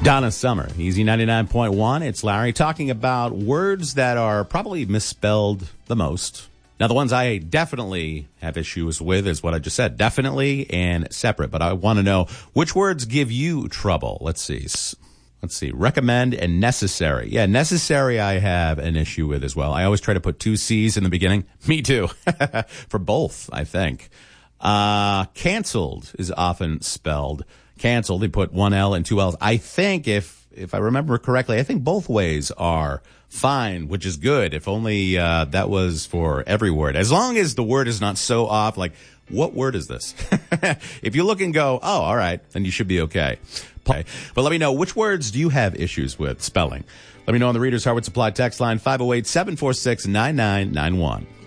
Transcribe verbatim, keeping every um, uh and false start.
Donna Summer, Easy ninety-nine point one. It's Larry talking about words that are probably misspelled the most. Now, the ones I definitely have issues with is what I just said, definitely and separate. But I want to know which words give you trouble. Let's see. Let's see. Recommend and necessary. Yeah, necessary I have an issue with as well. I always try to put two C's in the beginning. Me too. For both, I think. Uh, canceled is often spelled canceled. They put one L and two L's. I think if, if I remember correctly, I think both ways are fine, which is good. If only, uh, that was for every word. As long as the word is not so off, like, what word is this? If you look and go, oh, all right, then you should be okay. But let me know, which words do you have issues with spelling? Let me know on the Reader's Hardwood Supply text line, five oh eight, seven four six, nine nine nine one.